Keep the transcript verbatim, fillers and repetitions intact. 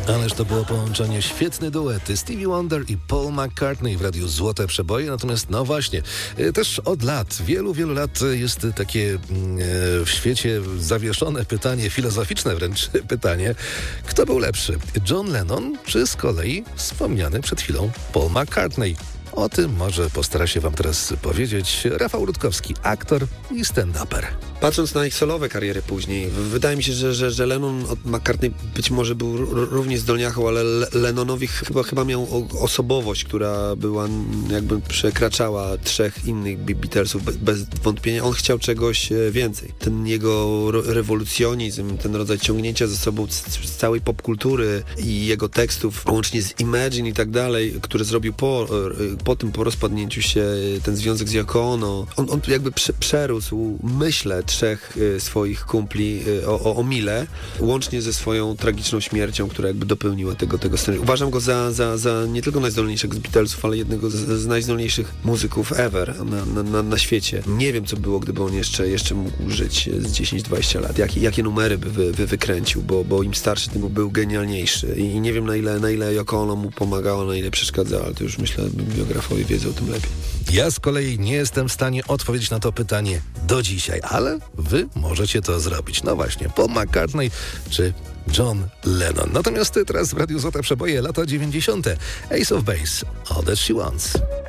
Ależ to było połączenie, świetny duet Stevie Wonder i Paul McCartney w radiu Złote Przeboje. Natomiast no właśnie, też od lat, wielu, wielu lat jest takie w świecie zawieszone pytanie, filozoficzne wręcz pytanie, kto był lepszy, John Lennon czy z kolei wspomniany przed chwilą Paul McCartney? O tym może postara się wam teraz powiedzieć Rafał Rutkowski, aktor i stand-uper. Patrząc na ich solowe kariery później, wydaje mi się, że, że, że Lennon od McCartney być może był r- równie zdolniachą, ale Le- Lennonowi chyba, chyba miał o- osobowość, która była jakby przekraczała trzech innych Beatlesów bez, bez wątpienia. On chciał czegoś więcej. Ten jego re- rewolucjonizm, ten rodzaj ciągnięcia ze sobą z, z całej popkultury i jego tekstów, łącznie z Imagine i tak dalej, które zrobił po, po tym, po rozpadnięciu się, ten związek z Yoko Ono. On, on jakby prze- przerósł, myślę, trzech y, swoich kumpli y, o, o, o mile, łącznie ze swoją tragiczną śmiercią, która jakby dopełniła tego, tego scenariusza. Uważam go za, za, za nie tylko najzdolniejszego z Beatlesów, ale jednego z, z najzdolniejszych muzyków ever na, na, na, na świecie. Nie wiem, co było, gdyby on jeszcze, jeszcze mógł żyć z dziesięć dwadzieścia lat. Jakie, jakie numery by wy, wy, wykręcił, bo, bo im starszy, tym był genialniejszy. I nie wiem, na ile, na ile Yoko Ono mu pomagała, na ile przeszkadzała, ale to już myślę, biografowie wiedzą o tym lepiej. Ja z kolei nie jestem w stanie odpowiedzieć na to pytanie do dzisiaj, ale wy możecie to zrobić. No właśnie, Paul McCartney czy John Lennon. Natomiast teraz w Radiu Złote Przeboje lata dziewięćdziesiąte. Ace of Base, All That She Wants.